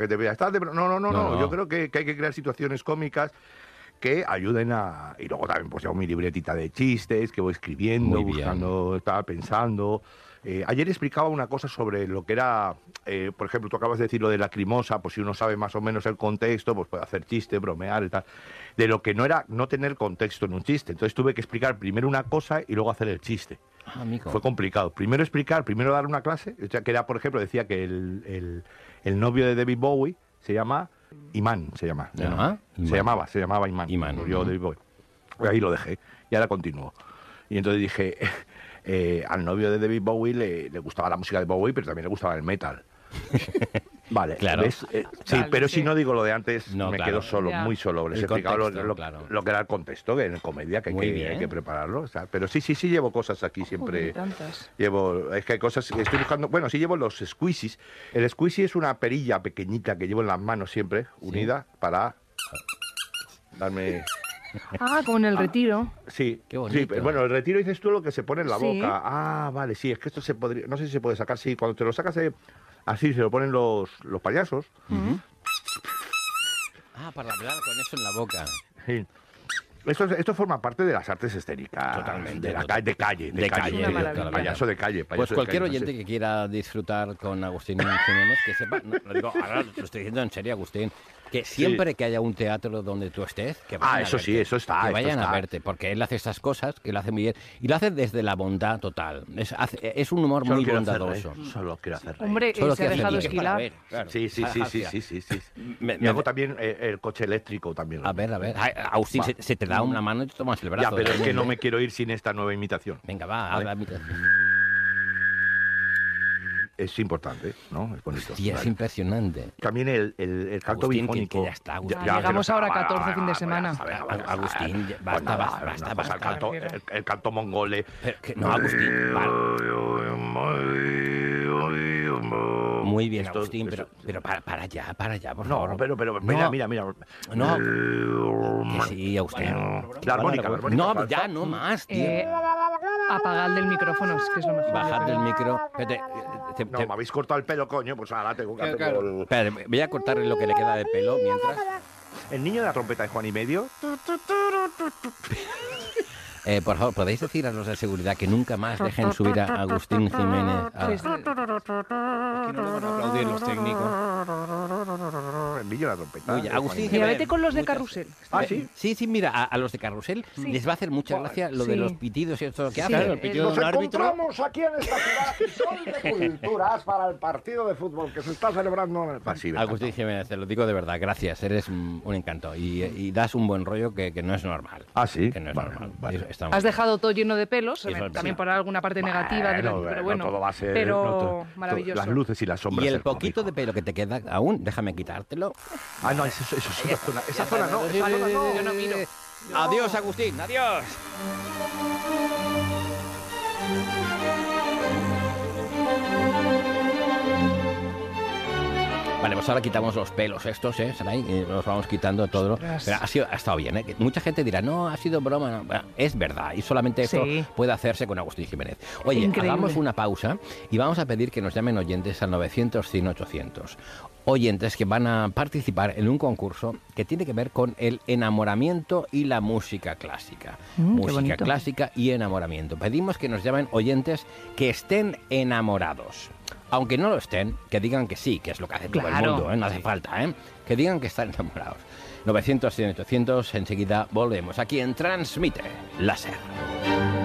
Que te veas, no. Yo creo que hay que crear situaciones cómicas que ayuden a... Y luego también pues hago mi libretita de chistes, que voy escribiendo, buscando, estaba pensando... ayer explicaba una cosa sobre lo que era, por ejemplo, tú acabas de decir lo de Lacrimosa, pues si uno sabe más o menos el contexto, pues puede hacer chiste, bromear y tal. De lo que no era no tener contexto en un chiste. Entonces tuve que explicar primero una cosa y luego hacer el chiste. Fue complicado. Primero dar una clase, o sea, que era, por ejemplo, decía que el novio de David Bowie se llama Imán, se llamaba Imán. Murió David Bowie. Ahí lo dejé y ahora continúo. Y entonces dije, al novio de David Bowie le gustaba la música de Bowie, pero también le gustaba el metal. Vale, claro. ¿ves? Sí, pero si no digo lo de antes, me quedo solo, muy solo. Les he explicado lo que era el contexto, que en comedia, que hay que prepararlo. O sea, pero sí llevo cosas aquí siempre. Es que hay cosas que estoy buscando. Bueno, sí llevo los squeezies. El squeezie es una perilla pequeñita que llevo en las manos siempre, unida, para darme... como en el retiro. Sí, qué bonito. Sí, bueno, el retiro dices tú lo que se pone en la boca. Vale, sí, es que esto se podría, no sé si se puede sacar, sí, cuando te lo sacas así se lo ponen los payasos. Para hablar con eso en la boca. Sí. Esto forma parte de las artes escénicas. Totalmente. De calle. Payaso de calle. Pues cualquier oyente que quiera disfrutar con Agustín Jiménez, que sepa, lo digo, ahora lo estoy diciendo en serio, Agustín, que siempre que haya un teatro donde tú estés, que vayan a verte, sí, eso está. Que vayan a verte, porque él hace estas cosas, que lo hace muy bien, y lo hace desde la bondad total. Es un humor muy bondadoso. Solo quiero hacer reír. Hombre, se ha dejado esquilar. Sí. Me hago también el coche eléctrico también. A ver. Agustín, se te da una mano y te tomas el brazo. Ya, pero es que no me quiero ir sin esta nueva imitación. Venga, va, haz la imitación. Es importante, ¿no? Es bonito. Sí, es impresionante. También el canto bifónico. Que ya está, Agustín. Llegamos ahora a 14 fin de semana. Agustín, basta. El canto mongole. No, Agustín. Muy bien, Agustín, pero para allá, por favor. No, pero mira. No. Que sí, Agustín. La armónica. No, ya, no más, tío. Apagad del micrófono, es que es lo mejor. Bajad del micro. No, me habéis cortado el pelo, coño, pues ahora tengo que hacer el... Espera, voy a cortarle lo que le queda de pelo mientras... El niño de la trompeta de Juan y Medio... por favor, ¿podéis decir a los de seguridad que nunca más dejen subir a Agustín Jiménez? Aquí no le van a aplaudir los técnicos. El niño de la trompeta. Oye, Agustín Mira, vete con los de Carrusel. ¿sí? Sí, mira, a los de Carrusel les va a hacer mucha gracia lo de los pitidos y esto que hacen. Claro, el pitido de un árbitro. Encontramos aquí en esta ciudad que son de culturas para el partido de fútbol que se está celebrando en el pasillo. Agustín Jiménez, te lo digo de verdad, gracias, eres un encanto y das un buen rollo que no es normal. Sí. Que no es normal. Vale. Has dejado todo lleno de pelos, también sí. por alguna parte negativa, pero bueno, todo va a ser, pero maravilloso. Las luces y las sombras. Y el poquito de pelo que te queda aún, déjame quitártelo. No, eso es una zona. Esa zona no. Yo no miro. Adiós, Agustín, adiós. Vale, pues ahora quitamos los pelos estos, Saray, y los vamos quitando todo. Pero ha estado bien, ¿eh? Mucha gente dirá, no, ha sido broma. No. Bueno, es verdad, y solamente esto puede hacerse con Agustín Jiménez. Oye, hagamos una pausa y vamos a pedir que nos llamen oyentes al 900-100-800. Oyentes que van a participar en un concurso que tiene que ver con el enamoramiento y la música clásica. Música clásica y enamoramiento. Pedimos que nos llamen oyentes que estén enamorados. Aunque no lo estén, que digan que sí, que es lo que hace todo el mundo, no hace falta, que digan que están enamorados. 900-100-800, enseguida volvemos aquí en Transmite Láser.